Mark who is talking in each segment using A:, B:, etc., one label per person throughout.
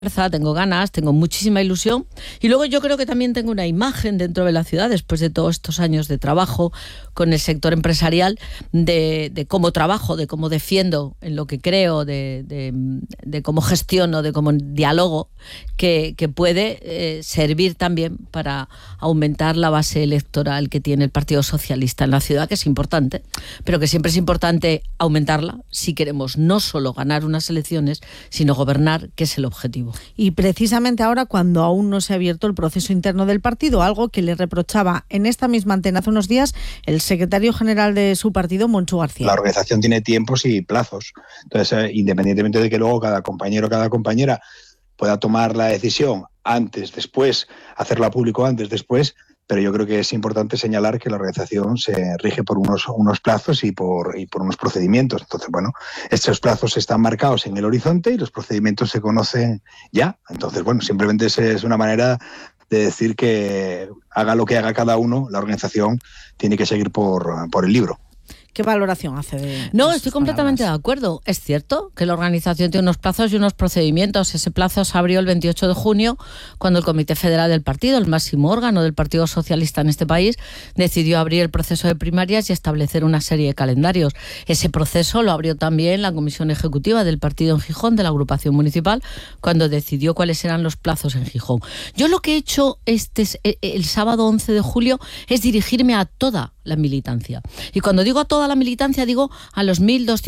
A: tengo ganas, tengo muchísima ilusión y luego yo creo que también tengo una imagen dentro de la ciudad después de todos estos años de trabajo con el sector empresarial de cómo trabajo, de cómo defiendo en lo que creo, de cómo gestiono, de cómo dialogo, que puede servir también para aumentar la base electoral que tiene el Partido Socialista en la ciudad, que es importante, pero que siempre es importante aumentarla si queremos no solo ganar unas elecciones, sino gobernar, que es el objetivo.
B: Y precisamente ahora, cuando aún no se ha abierto el proceso interno del partido, algo que le reprochaba en esta misma antena hace unos días el secretario general de su partido, Moncho García.
C: La organización tiene tiempos y plazos. Entonces, independientemente de que luego cada compañero o cada compañera pueda tomar la decisión antes, después, hacerla público antes, después, pero yo creo que es importante señalar que la organización se rige por unos plazos y por unos procedimientos. Entonces, bueno, estos plazos están marcados en el horizonte y los procedimientos se conocen ya. Entonces, bueno, simplemente es una manera de decir que haga lo que haga cada uno, la organización tiene que seguir por el libro.
B: ¿Qué valoración hace de
A: No, estoy completamente de acuerdo. Es cierto que la organización tiene unos plazos y unos procedimientos. Ese plazo se abrió el 28 de junio, cuando el Comité Federal del Partido, el máximo órgano del Partido Socialista en este país, decidió abrir el proceso de primarias y establecer una serie de calendarios. Ese proceso lo abrió también la Comisión Ejecutiva del Partido en Gijón, de la agrupación municipal, cuando decidió cuáles eran los plazos en Gijón. Yo lo que he hecho el sábado 11 de julio es dirigirme a toda la militancia. Y cuando digo a toda la militancia, digo a los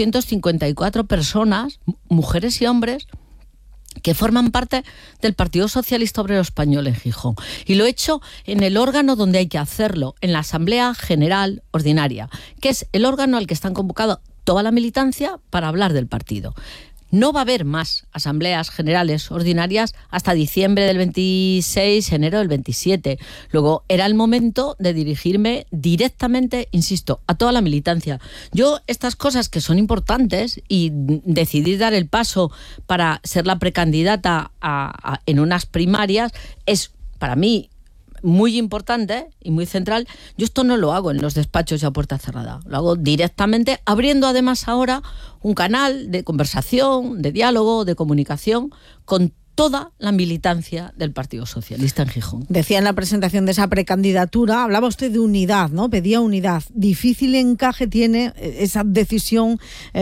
A: 1.254 personas, mujeres y hombres, que forman parte del Partido Socialista Obrero Español en Gijón. Y lo he hecho en el órgano donde hay que hacerlo, en la Asamblea General Ordinaria, que es el órgano al que están convocados toda la militancia para hablar del partido. No va a haber más asambleas generales ordinarias hasta diciembre del 26, enero del 27. Luego era el momento de dirigirme directamente, insisto, a toda la militancia. Yo estas cosas que son importantes y decidir dar el paso para ser la precandidata en unas primarias es para mí muy importante y muy central. Yo esto no lo hago en los despachos y a puerta cerrada, lo hago directamente, abriendo además ahora un canal de conversación, de diálogo, de comunicación con toda la militancia del Partido Socialista en Gijón.
B: Decía en la presentación de esa precandidatura, hablaba usted de unidad, ¿no? Pedía unidad. Difícil encaje tiene esa decisión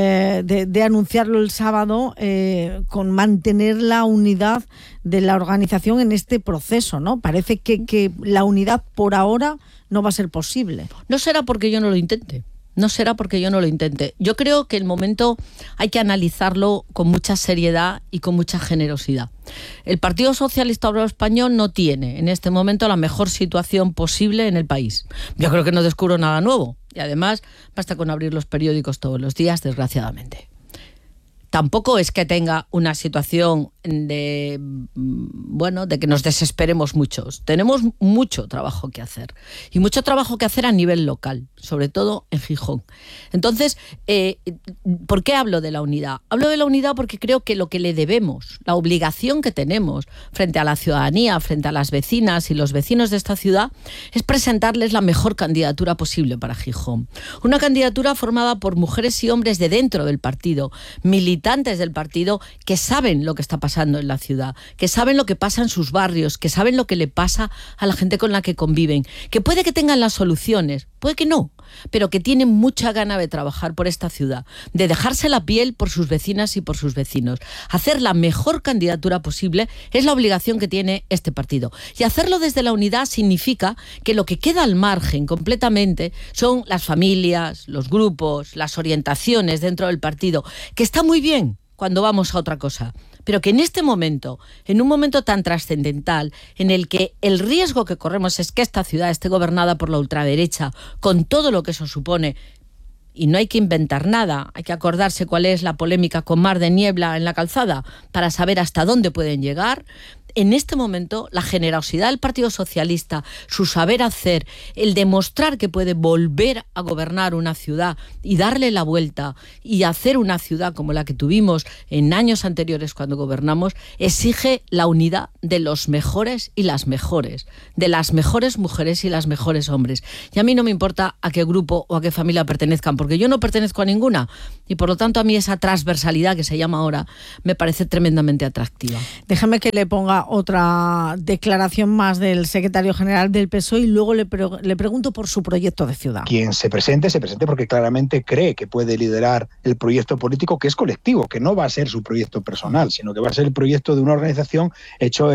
B: de anunciarlo el sábado con mantener la unidad de la organización en este proceso, ¿no? Parece que la unidad por ahora no va a ser posible.
A: No será porque yo no lo intente. No será porque yo no lo intente. Yo creo que el momento hay que analizarlo con mucha seriedad y con mucha generosidad. El Partido Socialista Obrero Español no tiene en este momento la mejor situación posible en el país. Yo creo que no descubro nada nuevo. Y además basta con abrir los periódicos todos los días, desgraciadamente. Tampoco es que tenga una situación de que nos desesperemos muchos. Tenemos mucho trabajo que hacer. Y mucho trabajo que hacer a nivel local, sobre todo en Gijón. Entonces, ¿por qué hablo de la unidad? Hablo de la unidad porque creo que lo que le debemos, la obligación que tenemos frente a la ciudadanía, frente a las vecinas y los vecinos de esta ciudad, es presentarles la mejor candidatura posible para Gijón. Una candidatura formada por mujeres y hombres de dentro del partido, militantes del partido, que saben lo que está pasando en la ciudad, que saben lo que pasa en sus barrios, que saben lo que le pasa a la gente con la que conviven, que puede que tengan las soluciones, puede que no, pero que tienen mucha gana de trabajar por esta ciudad, de dejarse la piel por sus vecinas y por sus vecinos. Hacer la mejor candidatura posible es la obligación que tiene este partido. Y hacerlo desde la unidad significa que lo que queda al margen completamente son las familias, los grupos, las orientaciones dentro del partido, que está muy bien cuando vamos a otra cosa, pero que en este momento, en un momento tan trascendental, en el que el riesgo que corremos es que esta ciudad esté gobernada por la ultraderecha, con todo lo que eso supone, y no hay que inventar nada, hay que acordarse cuál es la polémica con Mar de Niebla en la Calzada para saber hasta dónde pueden llegar, en este momento la generosidad del Partido Socialista, su saber hacer, el demostrar que puede volver a gobernar una ciudad y darle la vuelta y hacer una ciudad como la que tuvimos en años anteriores cuando gobernamos, exige la unidad de los mejores y las mejores, de las mejores mujeres y las mejores hombres. Y a mí no me importa a qué grupo o a qué familia pertenezcan, porque yo no pertenezco a ninguna y por lo tanto a mí esa transversalidad que se llama ahora me parece tremendamente atractiva.
B: Déjame que le ponga otra declaración más del secretario general del PSOE y luego le pregunto por su proyecto de ciudad.
C: Quien se presente porque claramente cree que puede liderar el proyecto político, que es colectivo, que no va a ser su proyecto personal, sino que va a ser el proyecto de una organización hecho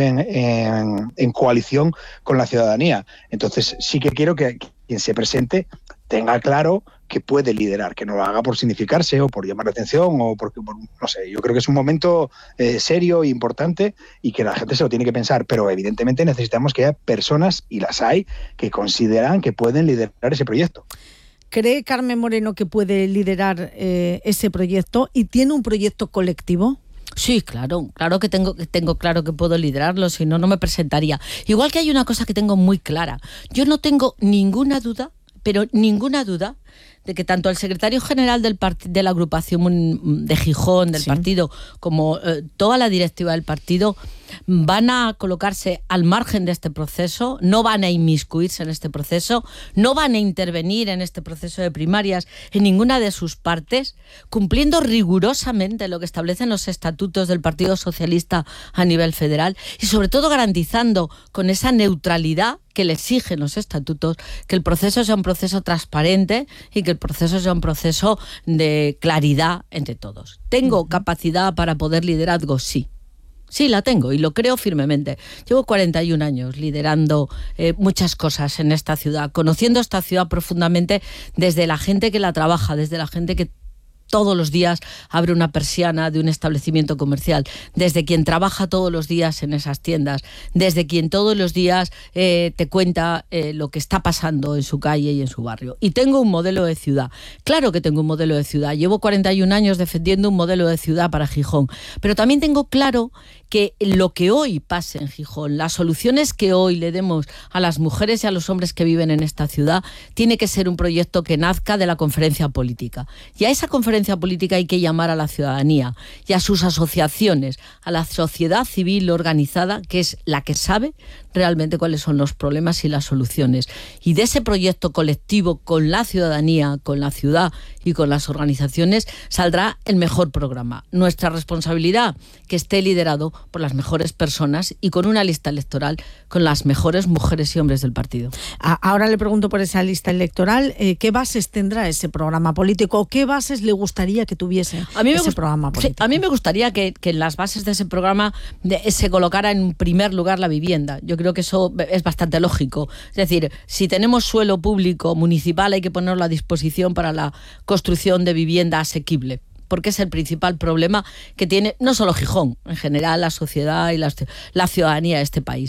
C: en coalición con la ciudadanía. Entonces sí que quiero que quien se presente tenga claro que puede liderar, que no lo haga por significarse o por llamar la atención o porque, no sé, yo creo que es un momento serio e importante y que la gente se lo tiene que pensar, pero evidentemente necesitamos que haya personas, y las hay, que consideran que pueden liderar ese proyecto.
B: ¿Cree Carmen Moreno que puede liderar ese proyecto y tiene un proyecto colectivo?
A: Sí, claro que tengo claro que puedo liderarlo, si no, no me presentaría. Igual que hay una cosa que tengo muy clara, yo no tengo ninguna duda, pero ninguna duda, de que tanto el secretario general de la agrupación de Gijón, del partido, como toda la directiva del partido, van a colocarse al margen de este proceso, no van a inmiscuirse en este proceso, no van a intervenir en este proceso de primarias en ninguna de sus partes, cumpliendo rigurosamente lo que establecen los estatutos del Partido Socialista a nivel federal y sobre todo garantizando con esa neutralidad que le exigen los estatutos, que el proceso sea un proceso transparente y que el proceso sea un proceso de claridad entre todos. ¿Tengo capacidad para poder liderazgo? Sí. Sí, la tengo y lo creo firmemente. Llevo 41 años liderando muchas cosas en esta ciudad, conociendo esta ciudad profundamente desde la gente que la trabaja, desde la gente que todos los días abre una persiana de un establecimiento comercial, desde quien trabaja todos los días en esas tiendas, desde quien todos los días te cuenta lo que está pasando en su calle y en su barrio. Y tengo un modelo de ciudad. Claro que tengo un modelo de ciudad. Llevo 41 años defendiendo un modelo de ciudad para Gijón. Pero también tengo claro que lo que hoy pase en Gijón, las soluciones que hoy le demos a las mujeres y a los hombres que viven en esta ciudad, tiene que ser un proyecto que nazca de la conferencia política. Y a esa conferencia política hay que llamar a la ciudadanía y a sus asociaciones, a la sociedad civil organizada, que es la que sabe realmente cuáles son los problemas y las soluciones. Y de ese proyecto colectivo con la ciudadanía, con la ciudad y con las organizaciones saldrá el mejor programa. Nuestra responsabilidad, que esté liderado por las mejores personas y con una lista electoral con las mejores mujeres y hombres del partido.
B: Ahora le pregunto por esa lista electoral, ¿qué bases tendrá ese programa político? ¿Qué bases le gustaría que tuviese ese programa político?
A: Sí, a mí me gustaría que en las bases de ese programa se colocara en primer lugar la vivienda. Yo creo que eso es bastante lógico. Es decir, si tenemos suelo público municipal, hay que ponerlo a disposición para la construcción de vivienda asequible, porque es el principal problema que tiene no solo Gijón, en general la sociedad y la ciudadanía de este país.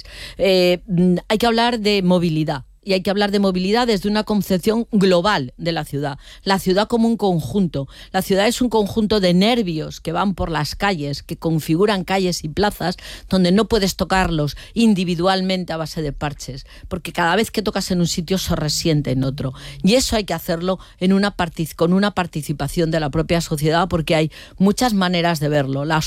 A: Hay que hablar de movilidad. Y hay que hablar de movilidad desde una concepción global de la ciudad como un conjunto. La ciudad es un conjunto de nervios que van por las calles, que configuran calles y plazas donde no puedes tocarlos individualmente a base de parches, porque cada vez que tocas en un sitio se resiente en otro. Y eso hay que hacerlo con una participación de la propia sociedad, porque hay muchas maneras de verlo. La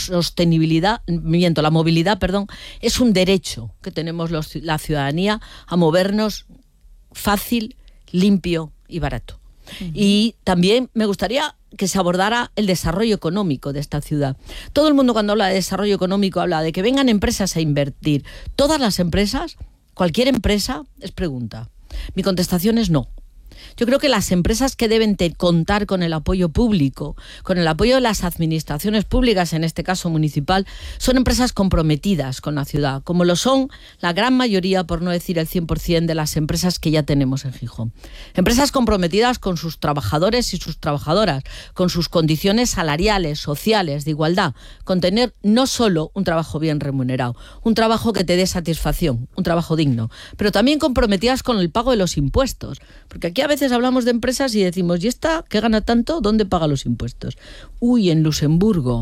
A: movilidad, es un derecho que tenemos la ciudadanía a movernos fácil, limpio y barato. Y también me gustaría que se abordara el desarrollo económico de esta ciudad. Todo el mundo cuando habla de desarrollo económico habla de que vengan empresas a invertir. Todas las empresas, cualquier empresa, es pregunta. Mi contestación es no. Yo creo que las empresas que deben contar con el apoyo público, con el apoyo de las administraciones públicas, en este caso municipal, son empresas comprometidas con la ciudad, como lo son la gran mayoría, por no decir el 100%, de las empresas que ya tenemos en Gijón. Empresas comprometidas con sus trabajadores y sus trabajadoras, con sus condiciones salariales, sociales, de igualdad, con tener no solo un trabajo bien remunerado, un trabajo que te dé satisfacción, un trabajo digno, pero también comprometidas con el pago de los impuestos, porque aquí a veces hablamos de empresas y decimos, ¿y esta que gana tanto, dónde paga los impuestos? Uy, en Luxemburgo.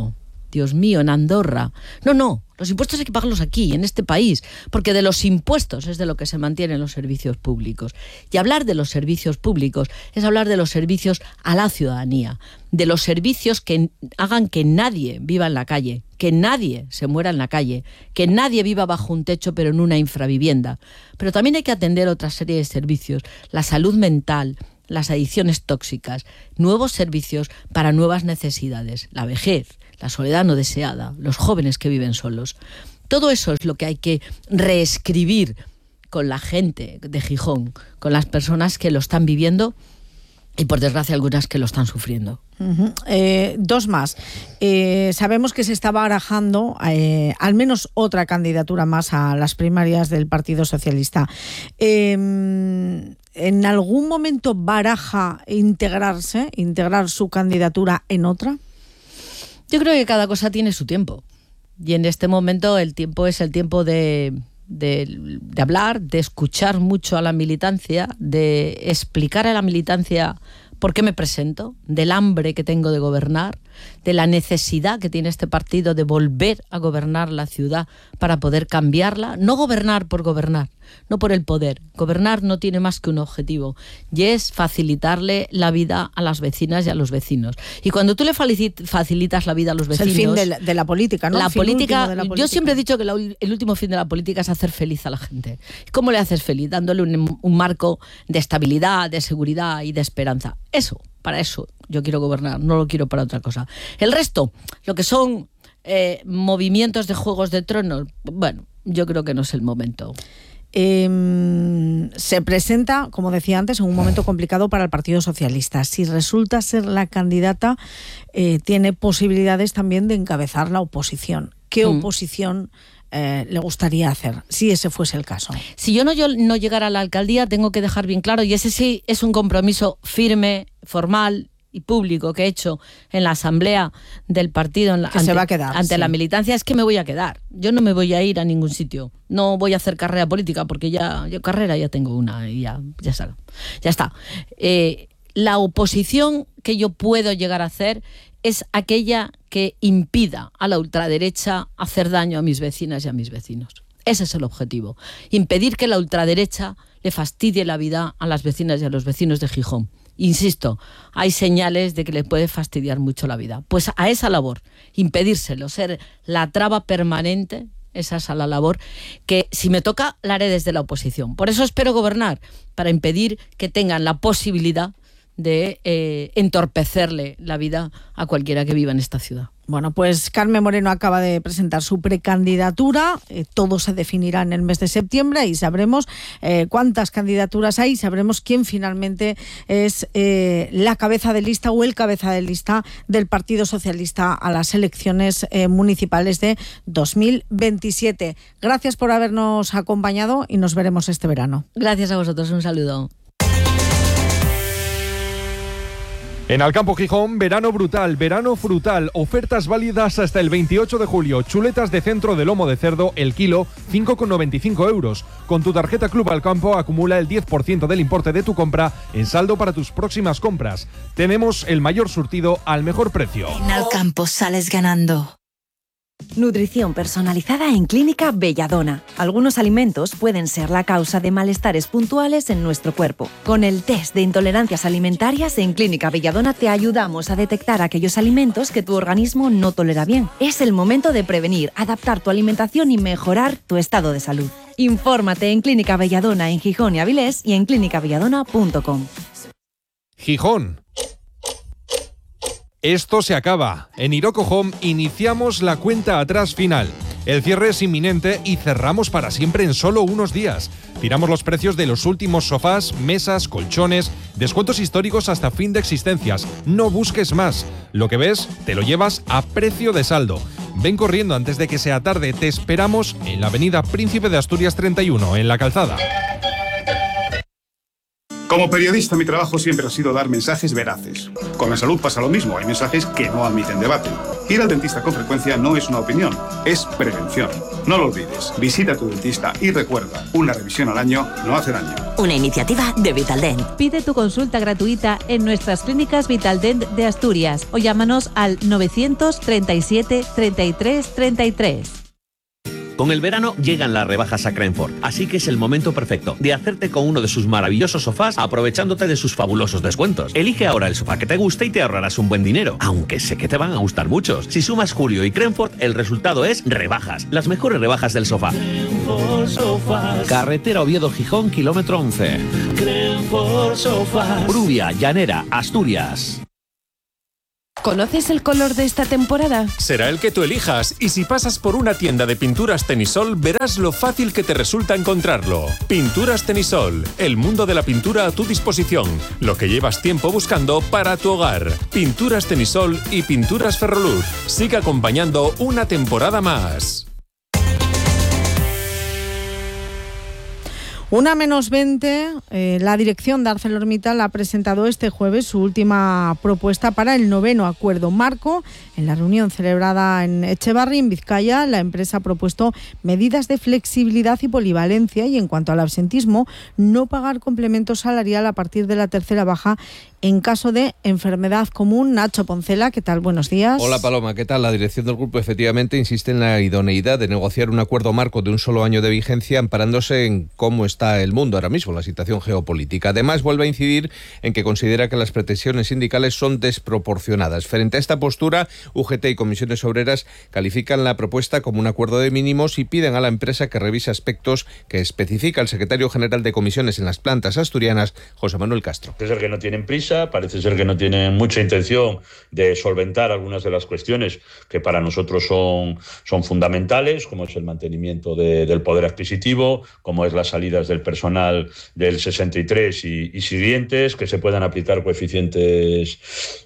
A: Dios mío, en Andorra. No, los impuestos hay que pagarlos aquí, en este país, porque de los impuestos es de lo que se mantienen los servicios públicos. Y hablar de los servicios públicos es hablar de los servicios a la ciudadanía, de los servicios que hagan que nadie viva en la calle, que nadie se muera en la calle, que nadie viva bajo un techo pero en una infravivienda. Pero también hay que atender otra serie de servicios, la salud mental, las adicciones tóxicas, nuevos servicios para nuevas necesidades, la vejez, la soledad no deseada, los jóvenes que viven solos. Todo eso es lo que hay que reescribir con la gente de Gijón, con las personas que lo están viviendo y, por desgracia, algunas que lo están sufriendo.
B: Dos más. Sabemos que se está barajando al menos otra candidatura más a las primarias del Partido Socialista. ¿En algún momento baraja integrar su candidatura en otra?
A: Yo creo que cada cosa tiene su tiempo. Y en este momento el tiempo es el tiempo de hablar, de escuchar mucho a la militancia, de explicar a la militancia por qué me presento, del hambre que tengo de gobernar, de la necesidad que tiene este partido de volver a gobernar la ciudad para poder cambiarla. No gobernar por gobernar, no por el poder. Gobernar no tiene más que un objetivo, y es facilitarle la vida a las vecinas y a los vecinos. Y cuando tú le facilitas la vida a los vecinos...
B: Es el fin de la política, ¿no?
A: La política, yo siempre he dicho que el último fin de la política es hacer feliz a la gente. ¿Cómo le haces feliz? Dándole un marco de estabilidad, de seguridad y de esperanza. Eso, para eso yo quiero gobernar, no lo quiero para otra cosa. El resto, lo que son movimientos de Juegos de Tronos, bueno, yo creo que no es el momento.
B: Se presenta, como decía antes, en un momento complicado para el Partido Socialista. Si resulta ser la candidata, tiene posibilidades también de encabezar la oposición. ¿Qué oposición le gustaría hacer, si ese fuese el caso?
A: Si yo no llegara a la alcaldía, tengo que dejar bien claro, y ese sí es un compromiso firme, formal y público que he hecho en la asamblea del partido
B: se va a quedar,
A: ante la militancia, es que me voy a quedar. Yo no me voy a ir a ningún sitio. No voy a hacer carrera política porque yo carrera ya tengo una y ya está. La oposición que yo puedo llegar a hacer es aquella que impida a la ultraderecha hacer daño a mis vecinas y a mis vecinos. Ese es el objetivo. Impedir que la ultraderecha le fastidie la vida a las vecinas y a los vecinos de Gijón. Insisto, hay señales de que le puede fastidiar mucho la vida. Pues a esa labor, impedírselo, ser la traba permanente, esa es la labor que, si me toca, la haré desde la oposición. Por eso espero gobernar, para impedir que tengan la posibilidad de entorpecerle la vida a cualquiera que viva en esta ciudad.
B: Bueno, pues Carmen Moreno acaba de presentar su precandidatura. Todo se definirá en el mes de septiembre y sabremos cuántas candidaturas hay, sabremos quién finalmente es la cabeza de lista o el cabeza de lista del Partido Socialista a las elecciones municipales de 2027. Gracias por habernos acompañado y nos veremos este verano.
A: Gracias a vosotros, un saludo.
D: En Alcampo Gijón, verano brutal, verano frutal, ofertas válidas hasta el 28 de julio. Chuletas de centro de lomo de cerdo, el kilo, 5,95 euros. Con tu tarjeta Club Alcampo acumula el 10% del importe de tu compra en saldo para tus próximas compras. Tenemos el mayor surtido al mejor precio.
E: En Alcampo sales ganando. Nutrición personalizada en Clínica Belladona. Algunos alimentos pueden ser la causa de malestares puntuales en nuestro cuerpo. Con el test de intolerancias alimentarias en Clínica Belladona te ayudamos a detectar aquellos alimentos que tu organismo no tolera bien. Es el momento de prevenir, adaptar tu alimentación y mejorar tu estado de salud. Infórmate en Clínica Belladona en Gijón y Avilés y en clínicabelladona.com.
D: Gijón. Esto se acaba. En Iroko Home iniciamos la cuenta atrás final. El cierre es inminente y cerramos para siempre en solo unos días. Tiramos los precios de los últimos sofás, mesas, colchones, descuentos históricos hasta fin de existencias. No busques más. Lo que ves, te lo llevas a precio de saldo. Ven corriendo antes de que sea tarde. Te esperamos en la avenida Príncipe de Asturias 31, en La Calzada.
F: Como periodista, mi trabajo siempre ha sido dar mensajes veraces. Con la salud pasa lo mismo, hay mensajes que no admiten debate. Ir al dentista con frecuencia no es una opinión, es prevención. No lo olvides, visita a tu dentista y recuerda, una revisión al año no hace daño.
G: Una iniciativa de Vitaldent.
H: Pide tu consulta gratuita en nuestras clínicas Vitaldent de Asturias o llámanos al 937 33 33.
I: Con el verano llegan las rebajas a Crenford, así que es el momento perfecto de hacerte con uno de sus maravillosos sofás aprovechándote de sus fabulosos descuentos. Elige ahora el sofá que te guste y te ahorrarás un buen dinero, aunque sé que te van a gustar muchos. Si sumas Julio y Crenford, el resultado es rebajas, las mejores rebajas del sofá. Carretera Oviedo-Gijón, kilómetro 11. Crenford Sofás. Brubia, Llanera, Asturias.
J: ¿Conoces el color de esta temporada?
K: Será el que tú elijas, y si pasas por una tienda de pinturas Tenisol verás lo fácil que te resulta encontrarlo. Pinturas Tenisol, el mundo de la pintura a tu disposición, lo que llevas tiempo buscando para tu hogar. Pinturas Tenisol y Pinturas Ferroluz. Sigue acompañando una temporada más.
B: 1:20, la dirección de ArcelorMittal ha presentado este jueves su última propuesta para el 9º acuerdo marco. En la reunión celebrada en Echevarri, en Vizcaya, la empresa ha propuesto medidas de flexibilidad y polivalencia y, en cuanto al absentismo, no pagar complemento salarial a partir de la tercera baja en caso de enfermedad común. Nacho Poncela, ¿qué tal? Buenos días.
L: Hola Paloma, ¿qué tal? La dirección del grupo efectivamente insiste en la idoneidad de negociar un acuerdo marco de un solo año de vigencia, amparándose en cómo está el mundo ahora mismo, la situación geopolítica. Además, vuelve a incidir en que considera que las pretensiones sindicales son desproporcionadas. Frente a esta postura, UGT y Comisiones Obreras califican la propuesta como un acuerdo de mínimos y piden a la empresa que revise aspectos que especifica el secretario general de comisiones en las plantas asturianas, José Manuel Castro.
M: Parece ser que no tienen prisa, parece ser que no tienen mucha intención de solventar algunas de las cuestiones que para nosotros son fundamentales, como es el mantenimiento del poder adquisitivo, como es las salidas del personal del 63 y siguientes, que se puedan aplicar coeficientes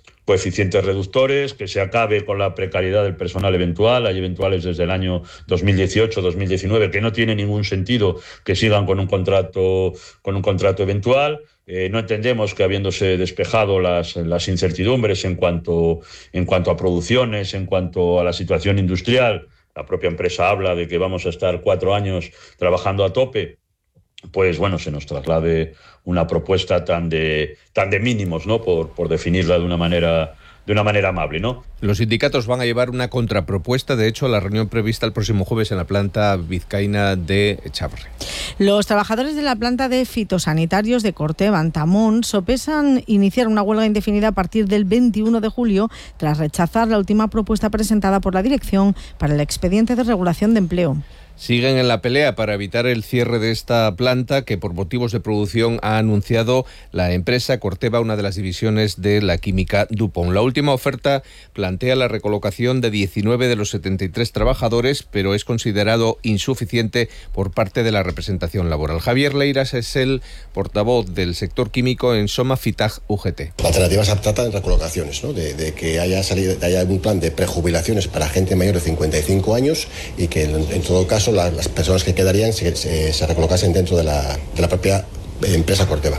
M: reductores, que se acabe con la precariedad del personal eventual. Hay eventuales desde el año 2018-2019 que no tiene ningún sentido que sigan con un contrato eventual. No entendemos que, habiéndose despejado las incertidumbres en cuanto a producciones, en cuanto a la situación industrial, la propia empresa habla de que vamos a estar 4 años trabajando a tope, pues bueno, se nos traslade una propuesta tan de mínimos, ¿no? Por definirla de una manera amable, ¿no?
L: Los sindicatos van a llevar una contrapropuesta, de hecho, a la reunión prevista el próximo jueves en la planta vizcaína de Echevarri.
B: Los trabajadores de la planta de fitosanitarios de Corteva, en Tamón, sopesan iniciar una huelga indefinida a partir del 21 de julio, tras rechazar la última propuesta presentada por la dirección para el expediente de regulación de empleo.
L: Siguen en la pelea para evitar el cierre de esta planta que por motivos de producción ha anunciado la empresa Corteva, una de las divisiones de la química DuPont. La última oferta plantea la recolocación de 19 de los 73 trabajadores, pero es considerado insuficiente por parte de la representación laboral. Javier Leiras es el portavoz del sector químico en Soma Fitag UGT.
N: La alternativa se trata de recolocaciones, ¿no? de que haya un plan de prejubilaciones para gente mayor de 55 años y que en todo caso las personas que quedarían se recolocasen dentro de la propia empresa Corteva.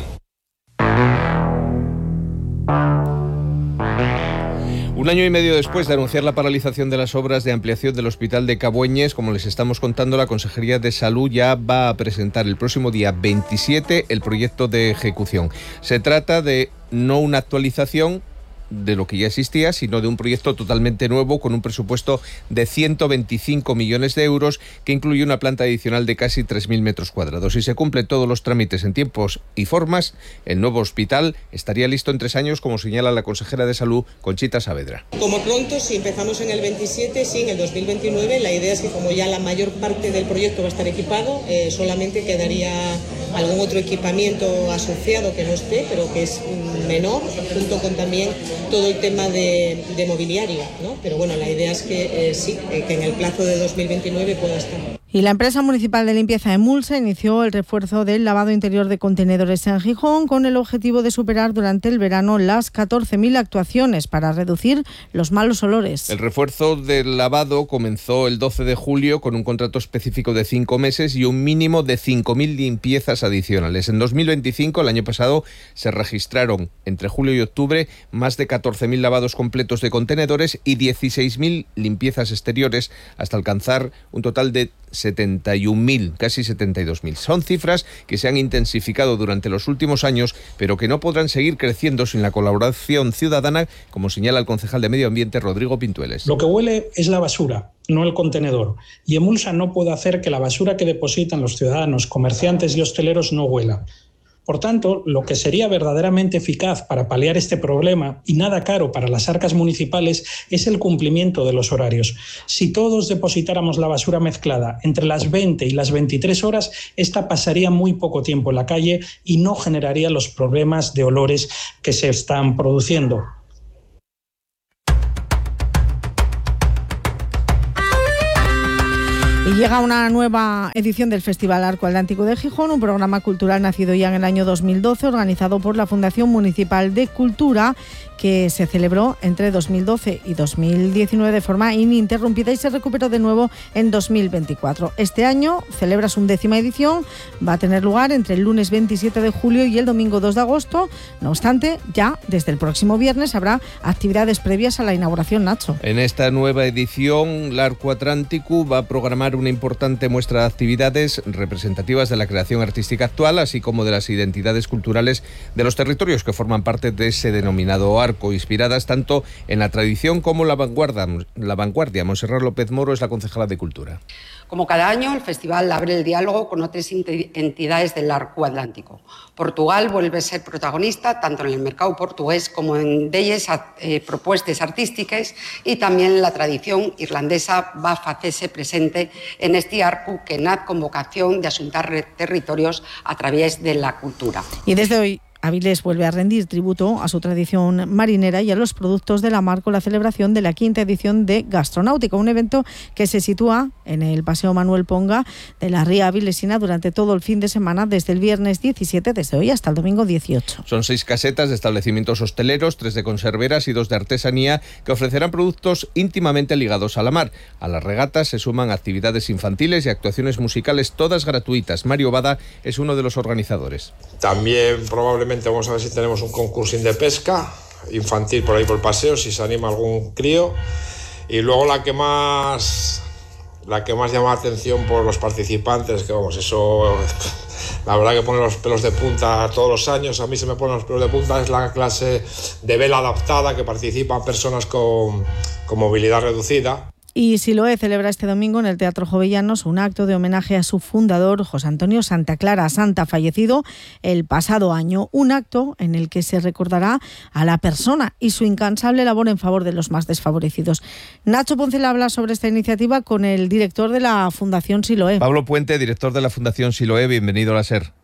L: Un año y medio después de anunciar la paralización de las obras de ampliación del Hospital de Cabueñes, como les estamos contando, la Consejería de Salud ya va a presentar el próximo día 27 el proyecto de ejecución. Se trata de no una actualización de lo que ya existía, sino de un proyecto totalmente nuevo con un presupuesto de 125 millones de euros que incluye una planta adicional de casi 3.000 metros cuadrados. Si se cumplen todos los trámites en tiempos y formas, el nuevo hospital estaría listo en 3 años, como señala la consejera de Salud, Conchita Saavedra.
O: Como pronto, si empezamos en el 27, sí, en el 2029, la idea es que como ya la mayor parte del proyecto va a estar equipado, solamente quedaría algún otro equipamiento asociado que no esté, pero que es menor, junto con también todo el tema de mobiliario, ¿no? Pero bueno, la idea es que sí, que en el plazo de 2029 pueda estar.
B: Y la empresa municipal de limpieza Emulsa inició el refuerzo del lavado interior de contenedores en Gijón con el objetivo de superar durante el verano las 14.000 actuaciones para reducir los malos olores.
L: El refuerzo del lavado comenzó el 12 de julio con un contrato específico de 5 meses y un mínimo de 5.000 limpiezas adicionales. En 2025, el año pasado, se registraron entre julio y octubre más de 14.000 lavados completos de contenedores y 16.000 limpiezas exteriores hasta alcanzar un total de 71.000, casi 72.000. Son cifras que se han intensificado durante los últimos años, pero que no podrán seguir creciendo sin la colaboración ciudadana, como señala el concejal de Medio Ambiente, Rodrigo Pintueles.
P: Lo que huele es la basura, no el contenedor. Y Emulsa no puede hacer que la basura que depositan los ciudadanos, comerciantes y hosteleros no huela. Por tanto, lo que sería verdaderamente eficaz para paliar este problema y nada caro para las arcas municipales es el cumplimiento de los horarios. Si todos depositáramos la basura mezclada entre las 20 y las 23 horas, esta pasaría muy poco tiempo en la calle y no generaría los problemas de olores que se están produciendo.
B: Y llega una nueva edición del Festival Arco Atlántico de Gijón, un programa cultural nacido ya en el año 2012, organizado por la Fundación Municipal de Cultura, que se celebró entre 2012 y 2019 de forma ininterrumpida y se recuperó de nuevo en 2024. Este año celebra su 10ª edición, va a tener lugar entre el lunes 27 de julio y el domingo 2 de agosto. No obstante, ya desde el próximo viernes habrá actividades previas a la inauguración, Nacho.
L: En esta nueva edición, l'Arco Atlántico va a programar una importante muestra de actividades representativas de la creación artística actual, así como de las identidades culturales de los territorios que forman parte de ese denominado arco, inspiradas tanto en la tradición como la vanguardia. Montserrat López Moro es la concejala de Cultura.
Q: Como cada año, el festival abre el diálogo con otras entidades del Arco Atlántico. Portugal vuelve a ser protagonista tanto en el mercado portugués como en ellas propuestas artísticas, y también la tradición irlandesa va a hacerse presente en este arco que nace con vocación de asuntar territorios a través de la cultura.
B: Y desde hoy Avilés vuelve a rendir tributo a su tradición marinera y a los productos de la mar con la celebración de la 5ª edición de Gastronáutica, un evento que se sitúa en el Paseo Manuel Ponga de la Ría Avilesina durante todo el fin de semana, desde el viernes 17, desde hoy hasta el domingo 18.
L: Son 6 casetas de establecimientos hosteleros, 3 de conserveras y 2 de artesanía que ofrecerán productos íntimamente ligados a la mar. A las regatas se suman actividades infantiles y actuaciones musicales, todas gratuitas. Mario Bada es uno de los organizadores.
R: También probablemente vamos a ver si tenemos un concursín de pesca infantil por ahí por el paseo, si se anima algún crío. Y luego la que más llama la atención por los participantes, que vamos, eso la verdad que pone los pelos de punta todos los años, a mí se me ponen los pelos de punta, es la clase de vela adaptada que participan personas con movilidad reducida.
B: Y Siloé celebra este domingo en el Teatro Jovellanos un acto de homenaje a su fundador, José Antonio Santa Clara Santa, fallecido el pasado año. Un acto en el que se recordará a la persona y su incansable labor en favor de los más desfavorecidos. Nacho Poncela habla sobre esta iniciativa con el director de la Fundación Siloé.
L: Pablo Puente, director de la Fundación Siloé, bienvenido a la SER.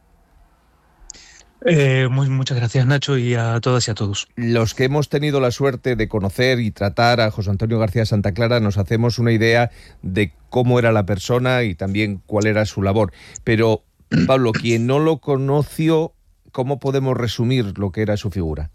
S: Muchas gracias, Nacho, y a todas y a todos.
L: Los que hemos tenido la suerte de conocer y tratar a José Antonio García Santa Clara nos hacemos una idea de cómo era la persona y también cuál era su labor. Pero, Pablo, quien no lo conoció, ¿cómo podemos resumir lo que era su figura?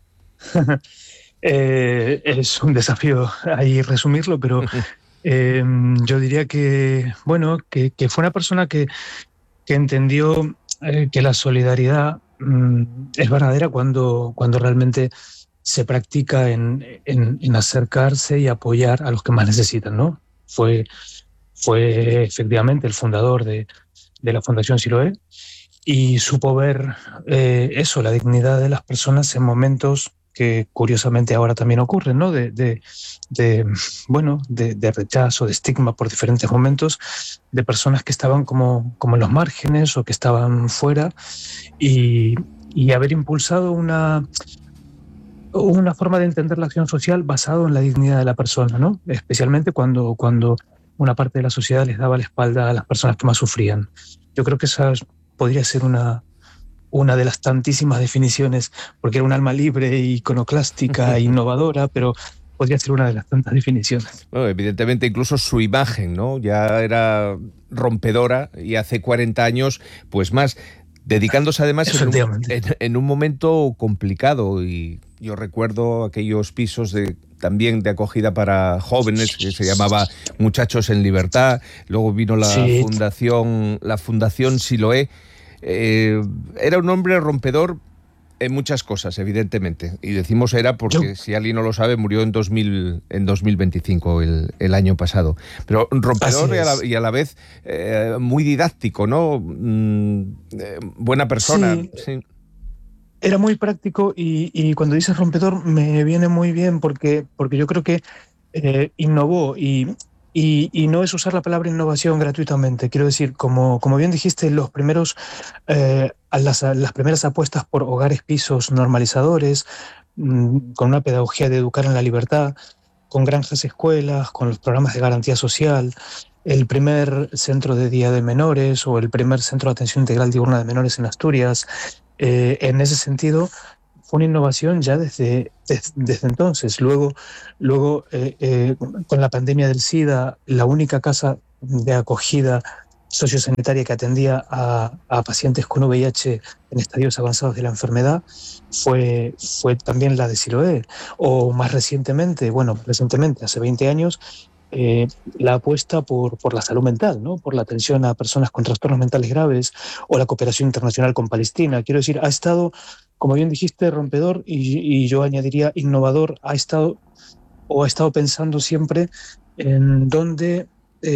S: Es un desafío ahí resumirlo, pero yo diría que fue una persona que entendió que la solidaridad es verdadera cuando realmente se practica en acercarse y apoyar a los que más necesitan, ¿no? Fue efectivamente el fundador de la Fundación Siloé y supo ver la dignidad de las personas en momentos que curiosamente ahora también ocurren, ¿no? De rechazo, de estigma por diferentes momentos, de personas que estaban como en los márgenes o que estaban fuera, y haber impulsado una forma de entender la acción social basado en la dignidad de la persona, ¿no? Especialmente cuando una parte de la sociedad les daba la espalda a las personas que más sufrían. Yo creo que esa podría ser una de las tantísimas definiciones, porque era un alma libre, iconoclástica, innovadora, pero podría ser una de las tantas definiciones.
L: Bueno, evidentemente incluso su imagen, ¿no? Ya era rompedora y hace 40 años, pues más, dedicándose además en un momento complicado. Y yo recuerdo aquellos pisos también de acogida para jóvenes que se llamaba Muchachos en Libertad. Luego vino la Fundación Siloé. Era un hombre rompedor en muchas cosas, evidentemente. Y decimos era porque, si alguien no lo sabe, murió en 2025, el año pasado. Pero rompedor y a la vez muy didáctico, ¿no? Buena persona. Sí.
S: Era muy práctico y cuando dices rompedor me viene muy bien porque yo creo que innovó y no es usar la palabra innovación gratuitamente. Quiero decir, como bien dijiste, las primeras apuestas por hogares pisos normalizadores, con una pedagogía de educar en la libertad, con granjas escuelas, con los programas de garantía social, el primer centro de día de menores o el primer centro de atención integral diurna de menores en Asturias. En ese sentido, fue una innovación ya desde entonces. Luego con la pandemia del SIDA, la única casa de acogida sociosanitaria que atendía a pacientes con VIH en estadios avanzados de la enfermedad fue también la de Siloé. O más recientemente, hace 20 años, la apuesta por la salud mental, ¿no? Por la atención a personas con trastornos mentales graves, o la cooperación internacional con Palestina. Quiero decir, ha estado, como bien dijiste, rompedor y yo añadiría innovador. Ha estado pensando siempre en dónde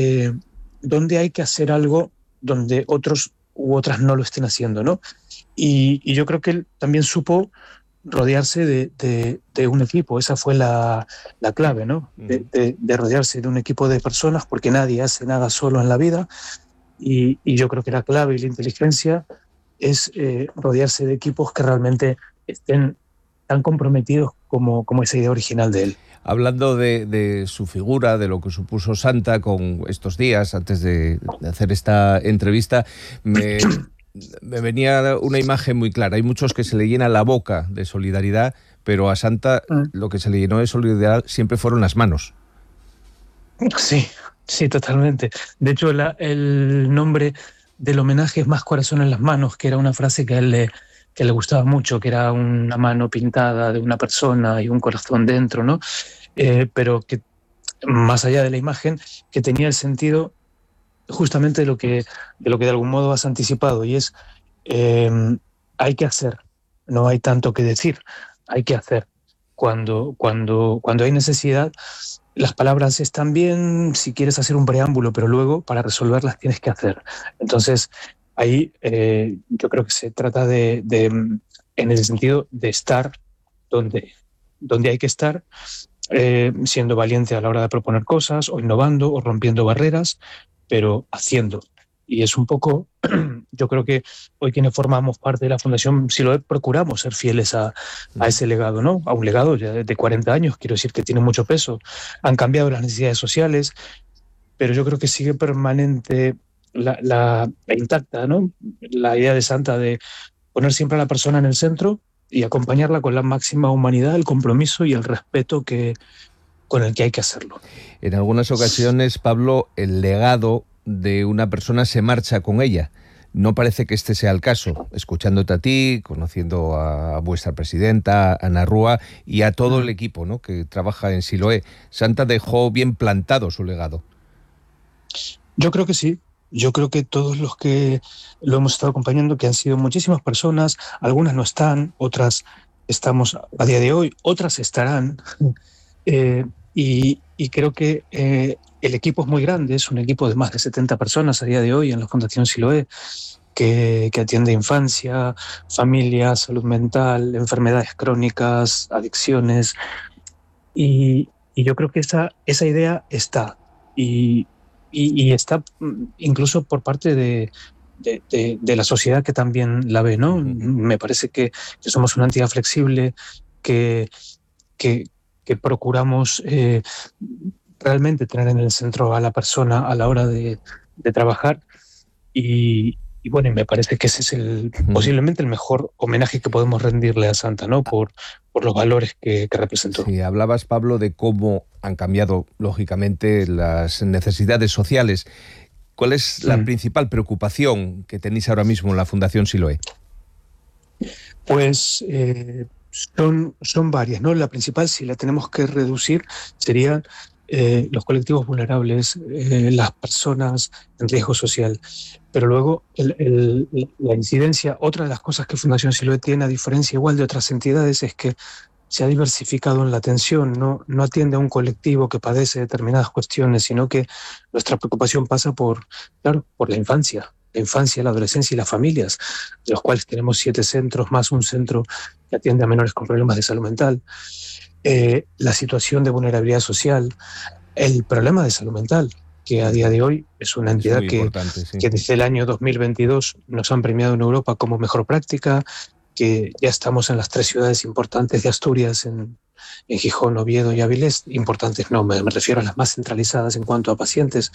S: hay que hacer algo donde otros u otras no lo estén haciendo, ¿no? Y yo creo que él también supo rodearse de un equipo. Esa fue la clave, ¿no? De rodearse de un equipo de personas, porque nadie hace nada solo en la vida, y yo creo que la clave y la inteligencia es rodearse de equipos que realmente estén tan comprometidos como esa idea original de él.
L: Hablando de su figura, de lo que supuso Santa con estos días, antes de hacer esta entrevista, me venía una imagen muy clara. Hay muchos que se le llena la boca de solidaridad, pero a Santa lo que se le llenó de solidaridad siempre fueron las manos.
S: Sí, totalmente. De hecho, el nombre del homenaje es Más corazón en las manos, que era una frase que a él le gustaba mucho, que era una mano pintada de una persona y un corazón dentro, ¿no? Pero que, más allá de la imagen, que tenía el sentido justamente de lo que de algún modo has anticipado, y es hay que hacer, no hay tanto que decir, hay que hacer. Cuando hay necesidad, las palabras están bien si quieres hacer un preámbulo, pero luego para resolverlas tienes que hacer. Entonces ahí yo creo que se trata en el sentido de estar donde hay que estar, siendo valiente a la hora de proponer cosas, o innovando, o rompiendo barreras, pero haciendo. Y es un poco, yo creo que hoy quienes formamos parte de la Fundación Siloé procuramos ser fieles a ese legado, ¿no? A un legado ya de 40 años, quiero decir que tiene mucho peso. Han cambiado las necesidades sociales, pero yo creo que sigue permanente la intacta, ¿no? La idea de Santa de poner siempre a la persona en el centro y acompañarla con la máxima humanidad, el compromiso y el respeto con el que hay que hacerlo.
L: En algunas ocasiones, Pablo, el legado de una persona se marcha con ella. No parece que este sea el caso. Escuchándote a ti, conociendo a vuestra presidenta, Ana Rúa, y a todo el equipo, ¿no?, que trabaja en Siloé, Santa dejó bien plantado su legado.
S: Yo creo que sí. Yo creo que todos los que lo hemos estado acompañando, que han sido muchísimas personas, algunas no están, otras estamos a día de hoy, otras estarán, y creo que el equipo es muy grande, es un equipo de más de 70 personas a día de hoy en la Fundación Siloé, que atiende infancia, familia, salud mental, enfermedades crónicas, adicciones, y yo creo que esa idea está, y está incluso por parte de la sociedad, que también la ve, ¿no? Me parece que somos una entidad flexible, que procuramos realmente tener en el centro a la persona a la hora de trabajar, y Y bueno, y me parece que ese es posiblemente el mejor homenaje que podemos rendirle a Santa, ¿no? Por los valores que representó.
L: Sí, hablabas, Pablo, de cómo han cambiado, lógicamente, las necesidades sociales. ¿Cuál es la principal preocupación que tenéis ahora mismo en la Fundación Siloé?
S: Pues son varias, ¿no? La principal, si la tenemos que reducir, serían los colectivos vulnerables, las personas en riesgo social. Pero luego la incidencia, otra de las cosas que Fundación Siloé tiene, a diferencia igual de otras entidades, es que se ha diversificado en la atención, no atiende a un colectivo que padece determinadas cuestiones, sino que nuestra preocupación pasa por la infancia, la adolescencia y las familias, de los cuales tenemos 7 centros, más un centro que atiende a menores con problemas de salud mental. La situación de vulnerabilidad social, el problema de salud mental, que a día de hoy es una entidad que desde el año 2022 nos han premiado en Europa como mejor práctica, que ya estamos en las 3 ciudades importantes de Asturias, en Gijón, Oviedo y Avilés. Importantes no, me refiero a las más centralizadas en cuanto a pacientes.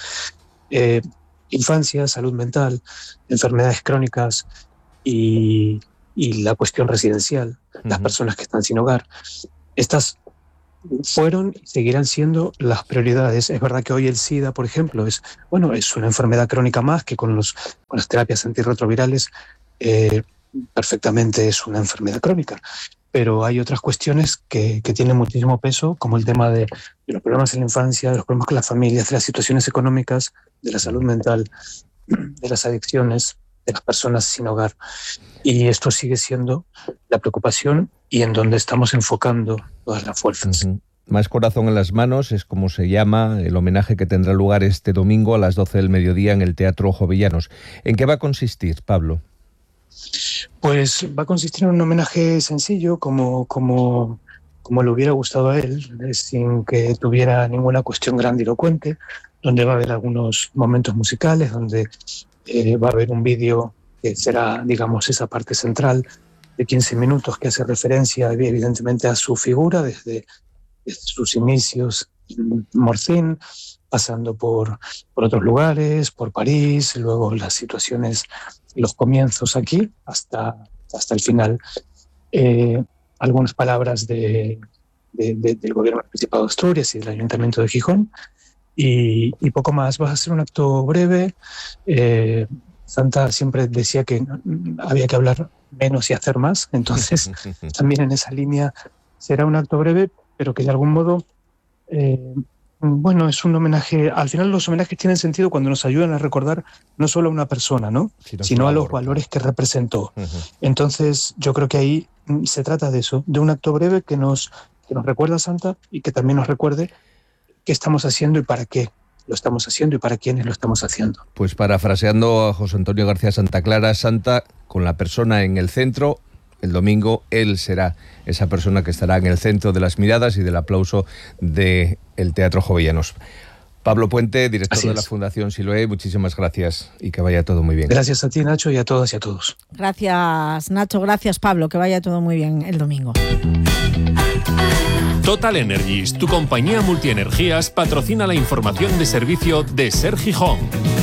S: Infancia, salud mental, enfermedades crónicas y la cuestión residencial, las personas que están sin hogar. Estas fueron y seguirán siendo las prioridades. Es verdad que hoy el SIDA, por ejemplo, es una enfermedad crónica más que con las terapias antirretrovirales perfectamente es una enfermedad crónica. Pero hay otras cuestiones que tienen muchísimo peso, como el tema de los problemas en la infancia, de los problemas con las familias, de las situaciones económicas, de la salud mental, de las adicciones, de las personas sin hogar. Y esto sigue siendo la preocupación y en donde estamos enfocando todas las fuerzas.
L: Más corazón en las manos es como se llama el homenaje que tendrá lugar este domingo a las 12 del mediodía en el Teatro Jovellanos. ¿En qué va a consistir, Pablo?
S: Pues va a consistir en un homenaje sencillo, como le hubiera gustado a él, sin que tuviera ninguna cuestión grandilocuente, donde va a haber algunos momentos musicales, donde va a haber un vídeo que será, digamos, esa parte central de 15 minutos que hace referencia evidentemente a su figura desde sus inicios en Morcín, pasando por otros lugares, por París, luego las situaciones, los comienzos aquí hasta el final. Algunas palabras del Gobierno del Principado de Asturias y del Ayuntamiento de Gijón y poco más. Va a ser un acto breve. Santa siempre decía que había que hablar menos y hacer más, entonces también en esa línea será un acto breve, pero que de algún modo es un homenaje. Al final los homenajes tienen sentido cuando nos ayudan a recordar no solo a una persona, ¿no? sino a los valores que representó. Entonces yo creo que ahí se trata de eso, de un acto breve que nos recuerda a Santa y que también nos recuerde qué estamos haciendo y para qué lo estamos haciendo y para quiénes lo estamos haciendo.
L: Pues parafraseando a José Antonio García Santaclara, Santa con la persona en el centro. El domingo él será esa persona que estará en el centro de las miradas y del aplauso del Teatro Jovellanos. Pablo Puente, director de la Fundación Siloé, muchísimas gracias y que vaya todo muy bien.
S: Gracias a ti, Nacho, y a todas y a todos.
B: Gracias, Nacho, gracias, Pablo, que vaya todo muy bien el domingo.
K: Total Energies, tu compañía multienergías, patrocina la información de servicio de Ser Gijón.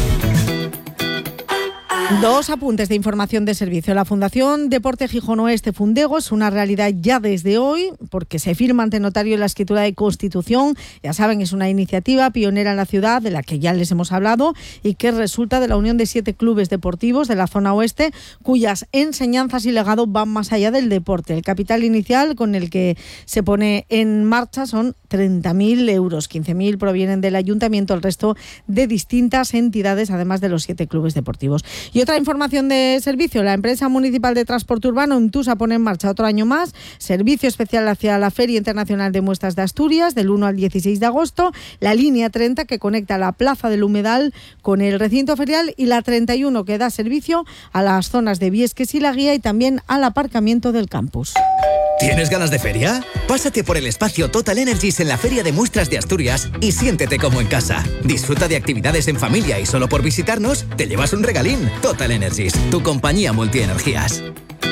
B: 2 apuntes de información de servicio. La Fundación Deporte Gijón Oeste Fundego es una realidad ya desde hoy, porque se firma ante notario la escritura de constitución. Ya saben, es una iniciativa pionera en la ciudad, de la que ya les hemos hablado, y que resulta de la unión de 7 clubes deportivos de la zona oeste, cuyas enseñanzas y legado van más allá del deporte. El capital inicial con el que se pone en marcha son 30.000 euros. 15.000 provienen del ayuntamiento, el resto de distintas entidades, además de los 7 clubes deportivos. Y otra información de servicio, la empresa municipal de transporte urbano Entusa pone en marcha otro año más servicio especial hacia la Feria Internacional de Muestras de Asturias del 1 al 16 de agosto, la línea 30 que conecta la Plaza del Humedal con el recinto ferial y la 31 que da servicio a las zonas de Viesques y La Guía y también al aparcamiento del campus.
T: ¿Tienes ganas de feria? Pásate por el espacio Total Energies en la Feria de Muestras de Asturias y siéntete como en casa. Disfruta de actividades en familia y solo por visitarnos te llevas un regalín. Total Energies, tu compañía multienergías.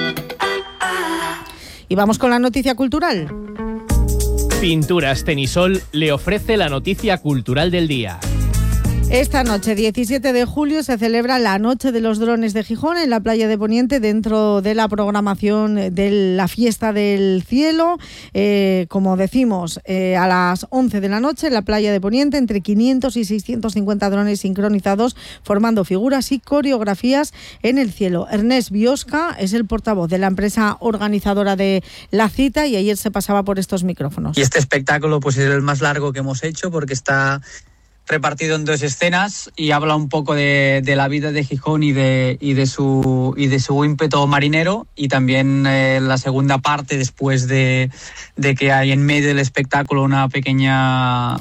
B: Y vamos con la noticia cultural.
U: Pinturas Tenisol le ofrece la noticia cultural del día.
B: Esta noche, 17 de julio, se celebra la Noche de los Drones de Gijón en la playa de Poniente, dentro de la programación de la Fiesta del Cielo. Como decimos, a las 11 de la noche en la playa de Poniente, entre 500 y 650 drones sincronizados, formando figuras y coreografías en el cielo. Ernest Biosca es el portavoz de la empresa organizadora de la cita y ayer se pasaba por estos micrófonos.
U: Y este espectáculo pues es el más largo que hemos hecho porque está repartido en 2 escenas y habla un poco de la vida de Gijón y de su ímpetu marinero, y también la segunda parte, después de que hay en medio del espectáculo una pequeña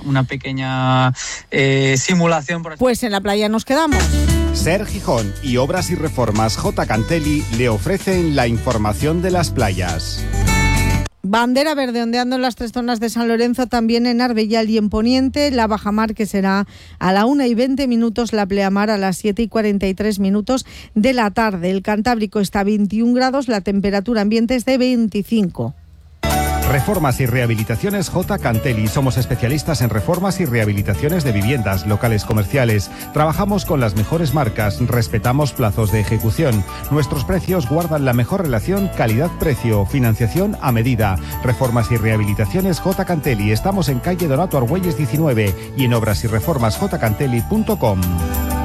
U: simulación.
B: Pues en la playa nos quedamos.
V: Ser Gijón y Obras y Reformas J. Cantelli le ofrecen la información de las playas.
B: Bandera verde ondeando en las 3 zonas de San Lorenzo, también en Arbellal y en Poniente. La bajamar, que será a la 1:20, la pleamar a las 7:43 de la tarde. El Cantábrico está a 21 grados, la temperatura ambiente es de 25.
V: Reformas y Rehabilitaciones J. Cantelli. Somos especialistas en reformas y rehabilitaciones de viviendas, locales comerciales. Trabajamos con las mejores marcas, respetamos plazos de ejecución. Nuestros precios guardan la mejor relación calidad-precio, financiación a medida. Reformas y Rehabilitaciones J. Cantelli. Estamos en calle Donato Argüelles 19 y en obrasyreformasjcantelli.com.